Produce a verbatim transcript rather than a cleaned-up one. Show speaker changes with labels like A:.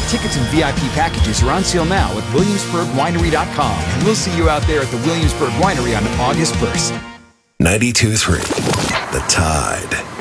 A: Tickets and V I P packages are on sale now at williamsburg winery dot com. And we'll see you out there at the Williamsburg Winery on August first.
B: ninety-two point three The Tide.